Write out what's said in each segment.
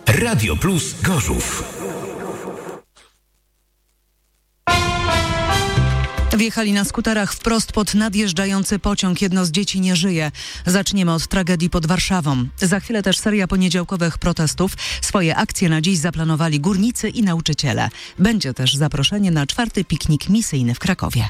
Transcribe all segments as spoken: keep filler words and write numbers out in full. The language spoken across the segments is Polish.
Radio Plus Gorzów. Wjechali na skuterach wprost pod nadjeżdżający pociąg. Jedno z dzieci nie żyje. Zaczniemy od tragedii pod Warszawą. Za chwilę też seria poniedziałkowych protestów. Swoje akcje na dziś zaplanowali górnicy i nauczyciele. Będzie też zaproszenie na czwarty piknik misyjny w Krakowie.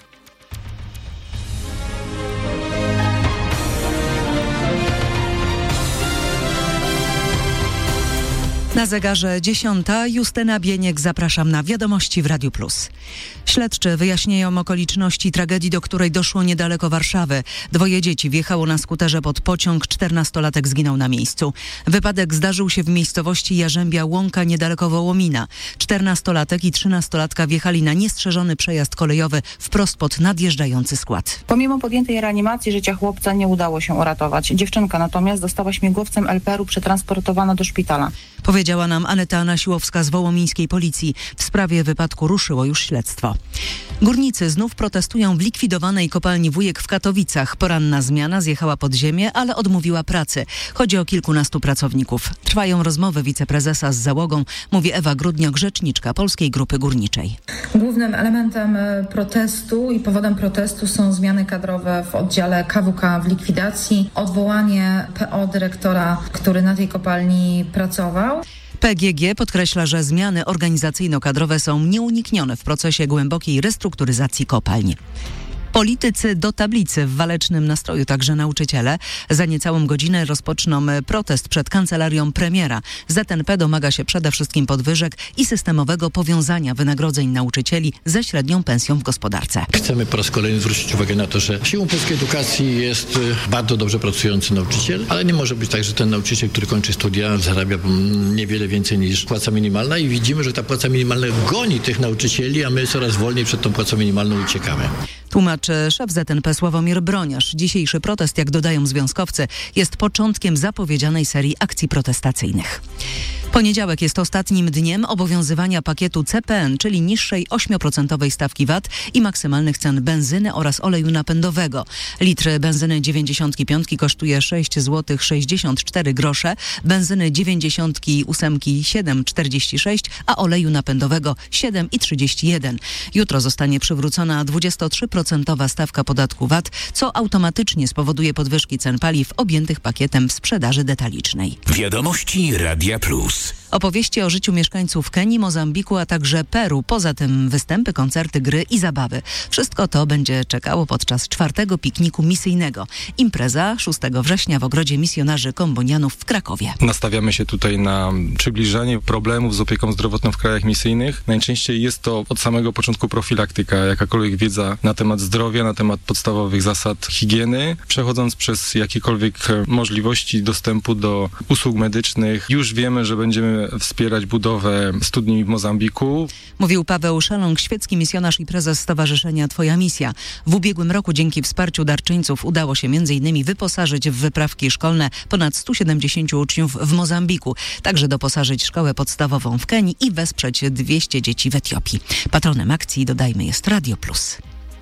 Na zegarze dziesiąta. Justyna Bieniek, zapraszam na Wiadomości w Radiu Plus. Śledczy wyjaśniają okoliczności tragedii, do której doszło niedaleko Warszawy. Dwoje dzieci wjechało na skuterze pod pociąg, czternastolatek zginął na miejscu. Wypadek zdarzył się w miejscowości Jarzębia Łąka niedaleko Wołomina. Czternastolatek i trzynastolatka wjechali na niestrzeżony przejazd kolejowy wprost pod nadjeżdżający skład. Pomimo podjętej reanimacji życia chłopca nie udało się uratować. Dziewczynka natomiast została śmigłowcem el pe er u przetransportowana do szpitala. Powiedziała nam Aneta Nasiłowska z wołomińskiej policji. W sprawie wypadku ruszyło już śledztwo. Górnicy znów protestują w likwidowanej kopalni Wujek w Katowicach. Poranna zmiana zjechała pod ziemię, ale odmówiła pracy. Chodzi o kilkunastu pracowników. Trwają rozmowy wiceprezesa z załogą, mówi Ewa Grudniok, rzeczniczka Polskiej Grupy Górniczej. Głównym elementem protestu i powodem protestu są zmiany kadrowe w oddziale ka wu ka w likwidacji, odwołanie pe o dyrektora, który na tej kopalni pracował. pe gie gie podkreśla, że zmiany organizacyjno-kadrowe są nieuniknione w procesie głębokiej restrukturyzacji kopalń. Politycy do tablicy, w walecznym nastroju także nauczyciele. Za niecałą godzinę rozpoczną protest przed kancelarią premiera. zet en pe domaga się przede wszystkim podwyżek i systemowego powiązania wynagrodzeń nauczycieli ze średnią pensją w gospodarce. Chcemy po raz kolejny zwrócić uwagę na to, że siłą polskiej edukacji jest bardzo dobrze pracujący nauczyciel, ale nie może być tak, że ten nauczyciel, który kończy studia, zarabia niewiele więcej niż płaca minimalna i widzimy, że ta płaca minimalna goni tych nauczycieli, a my coraz wolniej przed tą płacą minimalną uciekamy. Tłumaczy szef zet en pe Sławomir Broniarz. Dzisiejszy protest, jak dodają związkowcy, jest początkiem zapowiedzianej serii akcji protestacyjnych. Poniedziałek jest ostatnim dniem obowiązywania pakietu ce pe en, czyli niższej ośmioprocentowej stawki vat i maksymalnych cen benzyny oraz oleju napędowego. Litr benzyny dziewięćdziesiąt pięć kosztuje sześć złotych sześćdziesiąt cztery grosze, benzyny dziewięćdziesiąt osiem siedem czterdzieści sześć, a oleju napędowego siedem trzydzieści jeden. Jutro zostanie przywrócona dwudziestotrzyprocentowa stawka podatku vat, co automatycznie spowoduje podwyżki cen paliw objętych pakietem w sprzedaży detalicznej. Wiadomości Radia Plus. Opowieści o życiu mieszkańców Kenii, Mozambiku, a także Peru. Poza tym występy, koncerty, gry i zabawy. Wszystko to będzie czekało podczas czwartego pikniku misyjnego. Impreza szóstego września w Ogrodzie Misjonarzy Kombonianów w Krakowie. Nastawiamy się tutaj na przybliżanie problemów z opieką zdrowotną w krajach misyjnych. Najczęściej jest to od samego początku profilaktyka, jakakolwiek wiedza na temat zdrowia, na temat podstawowych zasad higieny, przechodząc przez jakiekolwiek możliwości dostępu do usług medycznych. Już wiemy, że będziemy wspierać budowę studni w Mozambiku. Mówił Paweł Szeląg, świecki misjonarz i prezes Stowarzyszenia Twoja Misja. W ubiegłym roku dzięki wsparciu darczyńców udało się między innymi wyposażyć w wyprawki szkolne ponad stu siedemdziesięciu uczniów w Mozambiku. Także doposażyć szkołę podstawową w Kenii i wesprzeć dwieście dzieci w Etiopii. Patronem akcji, dodajmy, jest Radio Plus.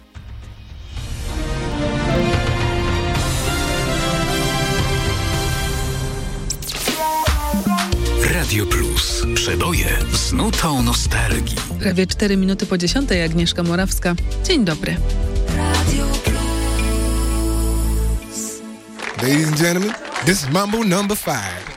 Radio Plus. Przeboje z nutą nostalgii. Prawie cztery minuty po dziesiątej. Agnieszka Morawska. Dzień dobry. Radio Plus. Ladies and gentlemen, this is Mambo number five.